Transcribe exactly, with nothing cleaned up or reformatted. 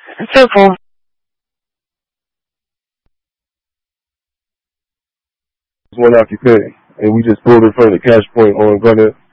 Simple. One occupant, and we just pulled it from the cash point on Gunner.